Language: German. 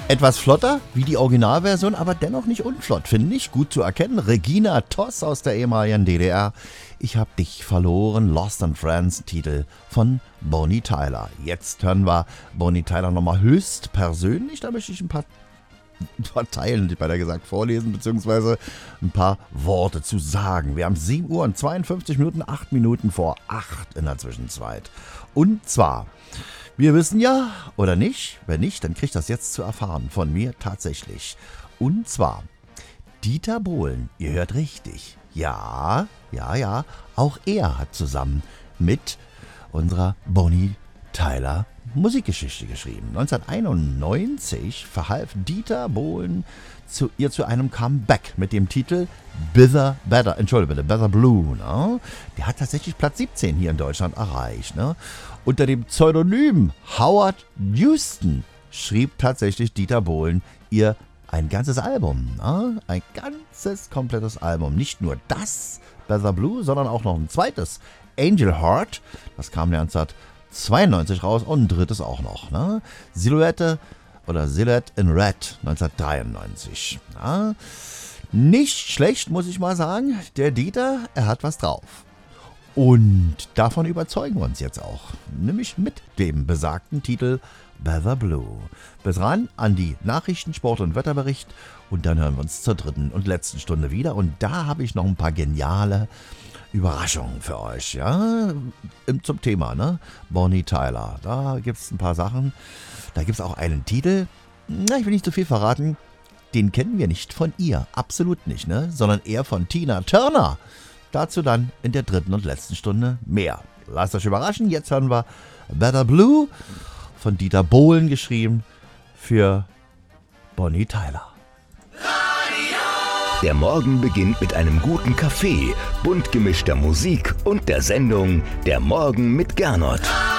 Etwas flotter wie die Originalversion, aber dennoch nicht unflott, finde ich. Gut zu erkennen. Regina Toss aus der ehemaligen DDR. Ich hab dich verloren. Lost and Friends, Titel von Bonnie Tyler. Jetzt hören wir Bonnie Tyler nochmal höchst persönlich. Da möchte ich ein paar Zeilen, besser gesagt, vorlesen, beziehungsweise ein paar Worte zu sagen. Wir haben 7 Uhr und 52 Minuten, 8 Minuten vor 8 in der Zwischenzeit. Und zwar, wir wissen ja, oder nicht, wenn nicht, dann kriegt das jetzt zu erfahren von mir tatsächlich. Und zwar, Dieter Bohlen, ihr hört richtig, ja, auch er hat zusammen mit unserer Bonnie Tyler Musikgeschichte geschrieben. 1991 verhalf Dieter Bohlen ihr zu einem Comeback mit dem Titel Better Blue. Ne? Der hat tatsächlich Platz 17 hier in Deutschland erreicht. Ne? Unter dem Pseudonym Howard Houston schrieb tatsächlich Dieter Bohlen ihr ein ganzes Album. Ne? Ein ganzes, komplettes Album. Nicht nur das Better Blue, sondern auch noch ein zweites, Angel Heart. Das kam 1992 raus und ein drittes auch noch. Ne? Silhouette in Red 1993. Ja? Nicht schlecht, muss ich mal sagen. Der Dieter, er hat was drauf. Und davon überzeugen wir uns jetzt auch. Nämlich mit dem besagten Titel Better Blue. Bis ran an die Nachrichten, Sport- und Wetterbericht. Und dann hören wir uns zur dritten und letzten Stunde wieder. Und da habe ich noch ein paar geniale Überraschungen für euch, ja, zum Thema, ne? Bonnie Tyler. Da gibt es ein paar Sachen. Da gibt es auch einen Titel, ich will nicht zu viel verraten, den kennen wir nicht von ihr, absolut nicht, ne? Sondern eher von Tina Turner. Dazu dann in der dritten und letzten Stunde mehr. Lasst euch überraschen, jetzt hören wir Better Blue von Dieter Bohlen geschrieben für Bonnie Tyler. Der Morgen beginnt mit einem guten Kaffee, bunt gemischter Musik und der Sendung Der Morgen mit Gernot.